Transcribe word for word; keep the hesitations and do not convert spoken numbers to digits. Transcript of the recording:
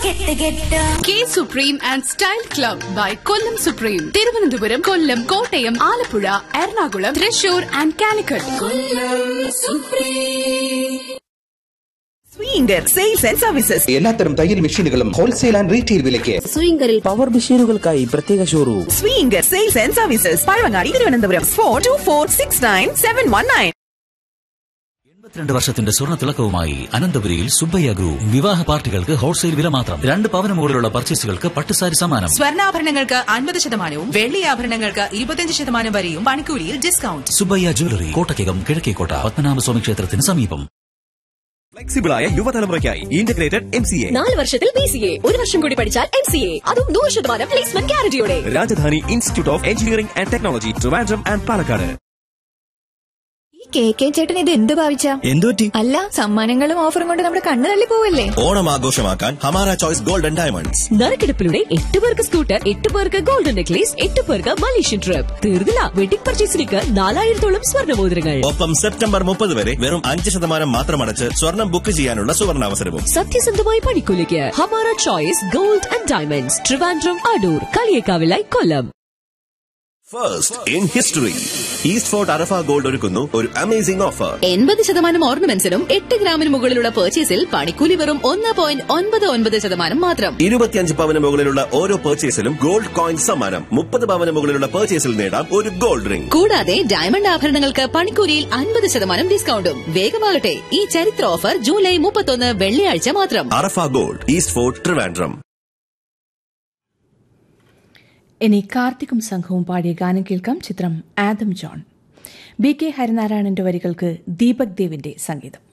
K supreme and style club by Kollam supreme. Thiruvananthapuram, Kollam, Kottayam, Alappuzha, Ernakulam, Thrissur and Calicut. Swinger sales and services. എല്ലാത്തരം തയ്യൽ മെഷീനുകളും wholesale and retail വിലയ്ക്ക്. സ്വിംഗറിൽ power മെഷീനുകൾക്കായി പ്രത്യേക showroom. Swinger sales and services, Pazhavangadi, Thiruvananthapuram. Four to four six nine seven one nine. എൺപത്തിരണ്ട് വർഷത്തിന്റെ സ്വർണ്ണ തിളക്കവുമായി അനന്തപുരിയിൽ Subbaiah group. വിവാഹ പാർട്ടികൾക്ക് ഹോൾസെയിൽ വില മാത്രം. രണ്ട് പവന് മുകളിലുള്ള പർച്ചേസുകൾക്ക് പട്ടുസാരി സമ്മാനം. സ്വർണ്ണാഭരണങ്ങൾക്ക് അൻപത് ശതമാനവും വെള്ളി ആഭരണങ്ങൾക്ക് ഇരുപത്തിയഞ്ച് ശതമാനം വരെയും പണിക്കൂലിയിൽ ഡിസ്കൗണ്ട്. സുബ്ബയ്യ ജ്വല്ലറി, കോട്ടക്കകം, കിഴക്കേക്കോട്ട, പത്മനാഭസ്വാമി ക്ഷേത്രത്തിന് സമീപം. ഫ്ലെക്സിബിളായ യുവതലമുറയ്ക്കായി ഇന്റഗ്രേറ്റഡ് എം സി എ. നാല് വർഷത്തിൽ ബി സി എ, ഒരു വർഷം കൂടി പഠിച്ചാൽ എം സി എ, അതും നൂറ് ശതമാനം placement ഗ്യാരണ്ടിയോടെ. Rajdhani institute of engineering and technology, Trivandrum and Palakkad. K K ചേട്ടൻ ഇത് എന്ത് ഭാവിച്ച? എന്തുപറ്റി? അല്ല, സമ്മാനങ്ങളും ഓഫറും കൊണ്ട് നമ്മുടെ കണ്ണ് തള്ളി പോവല്ലേ? ഓണം ആഘോഷമാക്കാൻ ഹമാര ചോയ്സ് ഗോൾഡൻ ഡയമണ്ട്സ്. നറുക്കെടുപ്പിലൂടെ എട്ട് പേർക്ക് സ്കൂട്ടർ, എട്ട് പേർക്ക് ഗോൾഡൻ നെക്ലേസ്, എട്ട് പേർക്ക് മലേഷ്യൻ ട്രിപ്പ്. തീർന്നില്ല, വെഡിംഗ് പർച്ചേസിലേക്ക് നാലായിരത്തോളം സ്വർണ്ണമോതിരങ്ങൾ. ഒപ്പം സെപ്റ്റംബർ മുപ്പത് വരെ വെറും അഞ്ച് ശതമാനം മാത്രം അടച്ച് സ്വർണം ബുക്ക് ചെയ്യാനുള്ള സുവർണാവസരവും. സത്യസന്ധമായ പണിക്കൂലിക്ക് Hamara choice gold and diamonds, Trivandrum, Adoor, കളിയേക്കാവിലായി, Kollam. First in history, east fort Arafah gold ഒരുക്കുന്നു ഒരു അമേസിംഗ് ഓഫർ. എൺപത് ശതമാനം ഓർണമെന്റ്സിനും എട്ട് ഗ്രാമിന് മുകളിലുള്ള പർച്ചേസിൽ പണിക്കൂലി വെറും ഒന്ന് പോയിന്റ് ഒൻപത് ഒൻപത് ശതമാനം മാത്രം. ഇരുപത്തിയഞ്ച് പവന് മുകളിലുള്ള ഓരോ പർച്ചേസിലും ഗോൾഡ് കോയിൻ സമ്മാനം. മുപ്പത് പവന് മുകളിലുള്ള പർച്ചേസിൽ നേടാം ഒരു ഗോൾഡ് റിംഗ്. കൂടാതെ ഡയമണ്ട് ആഭരണങ്ങൾക്ക് പണിക്കൂലിയിൽ അൻപത് ശതമാനം ഡിസ്കൗണ്ടും. വേഗമാകട്ടെ, ഈ ചരിത്ര ഓഫർ ജൂലൈ മുപ്പത്തൊന്ന് വെള്ളിയാഴ്ച മാത്രം. അറഫ ഗോൾഡ്, ഈസ്റ്റ് ഫോർട്ട്, ട്രിവാൻഡ്രം. ഇനി കാർത്തിക്കും സംഘവും പാടിയ ഗാനം കേൾക്കാം. ചിത്രം ആദം ജോൺ. ബി കെ ഹരിനാരായണന്റെ വരികൾക്ക് ദീപക് ദേവിന്റെ സംഗീതം.